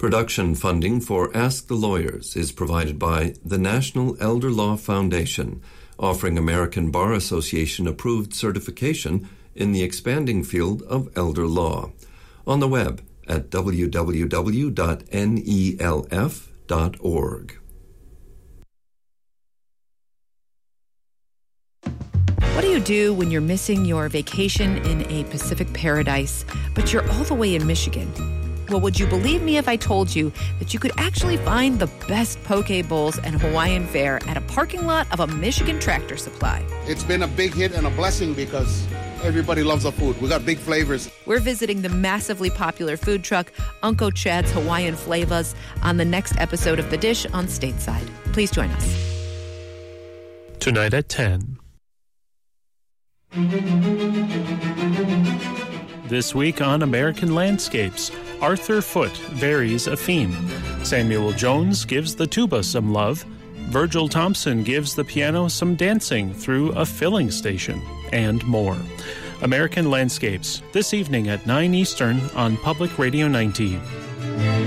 Production funding for Ask the Lawyers is provided by the National Elder Law Foundation, offering American Bar Association approved certification in the expanding field of elder law. On the web at www.nelf.org. What do you do when you're missing your vacation in a Pacific paradise, but you're all the way in Michigan? Well, would you believe me if I told you that you could actually find the best poke bowls and Hawaiian fare at a parking lot of a Michigan Tractor Supply? It's been a big hit and a blessing because everybody loves our food. We got big flavors. We're visiting the massively popular food truck, Uncle Chad's Hawaiian Flavas, on the next episode of The Dish on Stateside. Please join us. Tonight at 10. This week on American Landscapes, Arthur Foote varies a theme. Samuel Jones gives the tuba some love. Virgil Thompson gives the piano some dancing through a filling station, and more. American Landscapes, this evening at 9 Eastern on Public Radio 19.